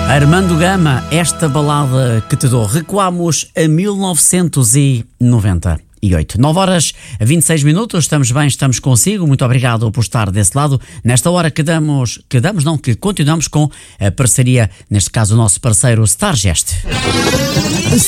Armando Gama, esta balada que te dou. Recuamos a 1998. 9h26, estamos bem, estamos consigo. Muito obrigado por estar desse lado. Nesta hora que continuamos com a parceria, neste caso o nosso parceiro Stargest.